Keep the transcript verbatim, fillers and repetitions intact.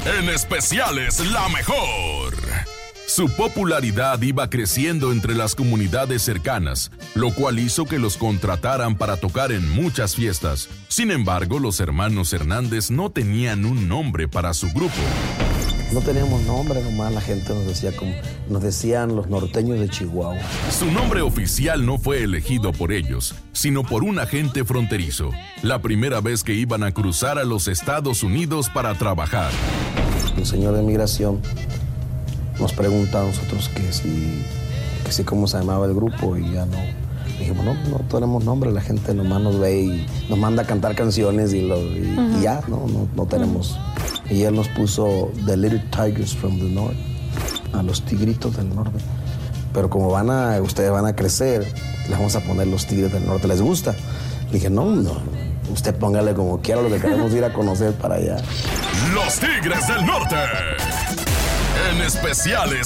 En especiales La Mejor. Su popularidad iba creciendo entre las comunidades cercanas, lo cual hizo que los contrataran para tocar en muchas fiestas. Sin embargo, los hermanos Hernández no tenían un nombre para su grupo. No teníamos nombre, nomás la gente nos decía como, nos decían los norteños de Chihuahua. Su nombre oficial no fue elegido por ellos, sino por un agente fronterizo, la primera vez que iban a cruzar a los Estados Unidos para trabajar. El señor de migración nos pregunta a nosotros que si, que si cómo se llamaba el grupo y ya no. Dijimos, no, no tenemos nombre, la gente nomás nos ve y nos manda a cantar canciones y, lo, y, uh-huh. y ya, no, no, no tenemos. Uh-huh. Y él nos puso The Little Tigers from the North, a los tigritos del norte. Pero como van a, ustedes van a crecer, les vamos a poner los tigres del norte, ¿les gusta? Dije, no, no, usted póngale como quiera, lo que queremos ir a conocer para allá. Los Tigres del Norte, en especiales